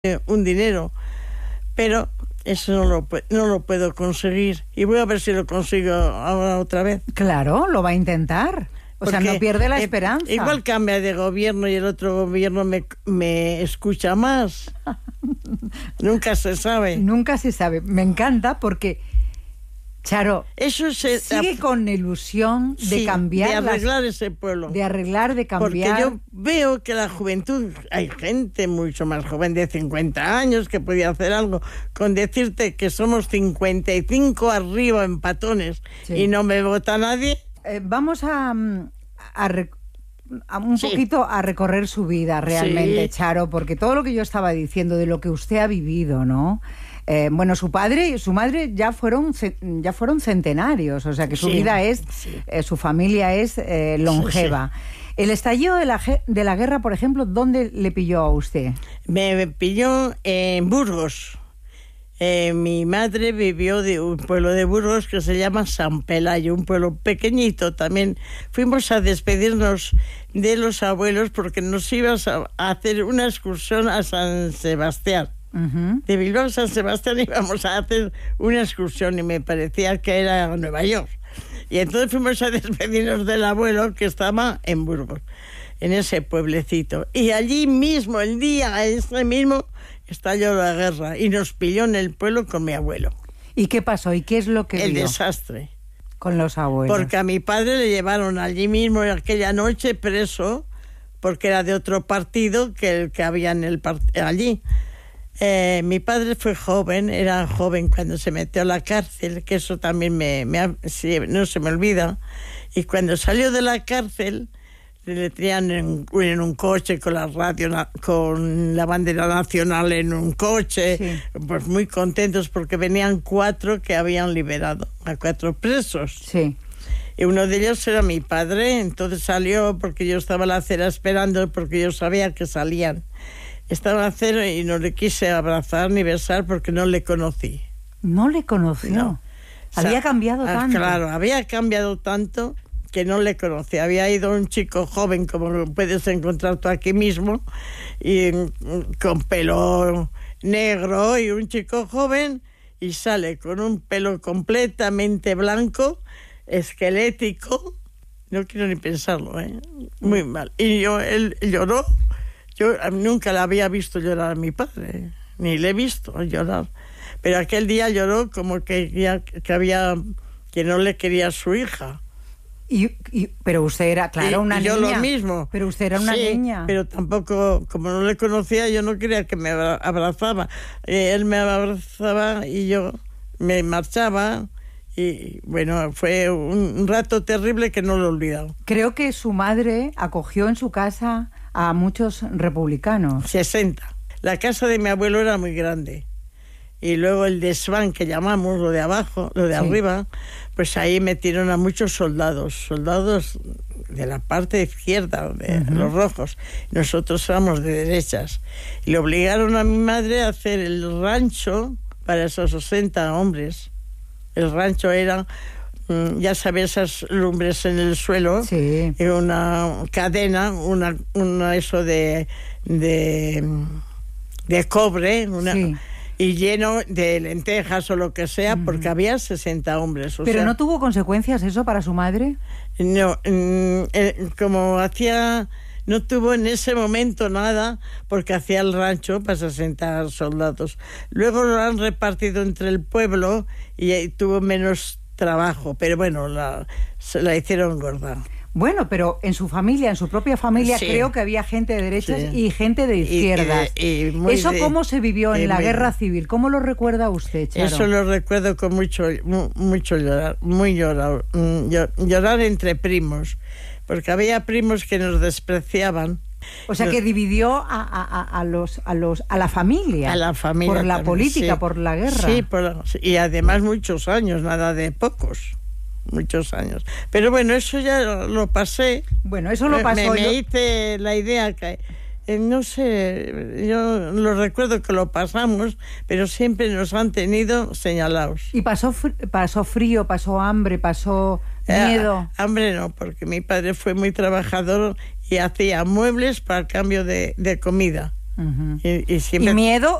un dinero, pero eso no lo puedo conseguir. Y voy a ver si lo consigo ahora otra vez. Claro, lo va a intentar. O sea, no pierde la esperanza. Igual cambia de gobierno y el otro gobierno me escucha más. Nunca se sabe. Nunca se sabe. Me encanta porque, Charo, eso sigue con ilusión de cambiar. De arreglar ese pueblo. De arreglar, de cambiar. Porque yo veo que la juventud, hay gente mucho más joven de 50 años que podía hacer algo. Con decirte que somos 55 arriba en patones y no me vota nadie. Vamos un poquito a recorrer su vida realmente, Charo, porque todo lo que yo estaba diciendo de lo que usted ha vivido, ¿no? Bueno, su padre y su madre ya fueron centenarios, o sea que su vida es, su familia es longeva. El estallido de la guerra, por ejemplo, ¿dónde le pilló a usted? Me pilló en Burgos. Mi madre vivió de un pueblo de Burgos que se llama San Pelayo, un pueblo pequeñito también. Fuimos a despedirnos de los abuelos porque nos íbamos a hacer una excursión a San Sebastián. De Bilbao a San Sebastián íbamos a hacer una excursión y me parecía que era Nueva York. Y entonces fuimos a despedirnos del abuelo que estaba en Burgos, en ese pueblecito. Y allí mismo, el día ese mismo, estalló la guerra y nos pilló en el pueblo con mi abuelo. ¿Y qué pasó? ¿Y qué es lo que vio? El desastre. Con los abuelos. Porque a mi padre le llevaron allí mismo aquella noche preso, porque era de otro partido que el que había en allí. Mi padre fue joven, era joven cuando se metió a la cárcel, que eso también no se me olvida. Y cuando salió de la cárcel, le traían en un coche con la radio, con la bandera nacional en un coche, pues muy contentos porque venían 4 que habían liberado a 4 presos. Sí. Y uno de ellos era mi padre, entonces salió porque yo estaba en la acera esperando porque yo sabía que salían. Estaba en la acera y no le quise abrazar ni besar porque no le conocí. ¿No le conoció? No. Había cambiado tanto. Claro, había cambiado tanto que no le conocía. Había ido un chico joven, como lo puedes encontrar tú aquí mismo, y con pelo negro, y un chico joven, y sale con un pelo completamente blanco, esquelético. No quiero ni pensarlo, muy mal. Y él lloró. Yo nunca le había visto llorar a mi padre, ni le he visto llorar. Pero aquel día lloró como que no le quería a su hija. Pero usted era, claro, una niña. Yo lo mismo. Pero usted era una niña. Pero tampoco, como no le conocía, yo no quería que me abrazaba. Él me abrazaba y yo me marchaba. Y bueno, fue un rato terrible que no lo he olvidado. Creo que su madre acogió en su casa a muchos republicanos. 60. La casa de mi abuelo era muy grande. Y luego el desván que llamamos, lo de abajo, lo de arriba, pues ahí metieron a muchos soldados de la parte izquierda, de los rojos. Nosotros éramos de derechas. Y le obligaron a mi madre a hacer el rancho para esos 60 hombres. El rancho era, ya sabes, esas lumbres en el suelo, una cadena, una eso de cobre, y lleno de lentejas o lo que sea, porque había 60 hombres. ¿Pero no tuvo consecuencias eso para su madre? No, no tuvo en ese momento nada, porque hacía el rancho para 60 soldados. Luego lo han repartido entre el pueblo y tuvo menos trabajo, pero bueno, se la hicieron gorda. Bueno, pero en su familia, en su propia familia, creo que había gente de derechas y gente de izquierdas. ¿Eso cómo se vivió en la guerra civil? ¿Cómo lo recuerda usted, Charo? Eso lo recuerdo con mucho llorar, llorar entre primos, porque había primos que nos despreciaban. O sea, que dividió a la familia. A la familia. Por la también, política, por la guerra. Sí, y además muchos años, nada de pocos. Muchos años. Pero bueno, eso ya lo pasé. Bueno, eso lo pasó. Me hice la idea que... no sé, yo lo recuerdo que lo pasamos, pero siempre nos han tenido señalados. ¿Y pasó frío, pasó hambre, pasó miedo? Hambre no, porque mi padre fue muy trabajador y hacía muebles para el cambio de comida. Ujú. Y siempre... Y miedo